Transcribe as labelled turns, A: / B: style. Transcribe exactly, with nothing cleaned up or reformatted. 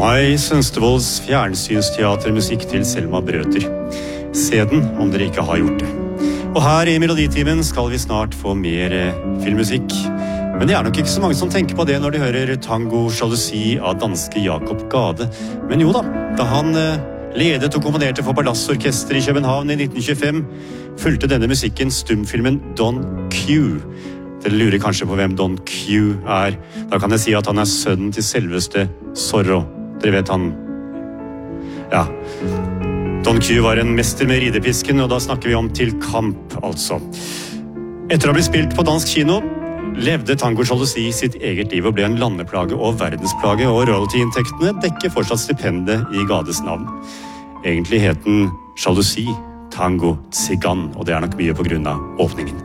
A: Mai Sønstevolds fjernsynsteatermusikk til Selma Brøter. Se den om dere ikke har gjort det. Og her i Meloditimen skal vi snart få mer filmmusikk. Men det er nok ikke så mange som tenker på det når de hører Tango Jalousi av danske Jakob Gade. Men jo da, da han ledet og komponerte for Palassorkester i København i nitten tjuefem, fulgte denne musikken stumfilmen Don Q. Dere lurer kanskje på hvem Don Q er. Da kan jeg si at han er sønnen til selveste Zorro. Dere vet han. Ja. Don Q var en mester med ridepisken, og da snakker vi om Til kamp, altså. Etter å ha blitt spilt på dansk kino, levde Tango Jalousi sitt eget liv og ble en landeplage og verdensplage, og royalty-inntektene dekker fortsatt stipendet i Gades navn. Egentlig het den Jalousi Tango Tsigan, og det er nok mye på grunn av åpningen.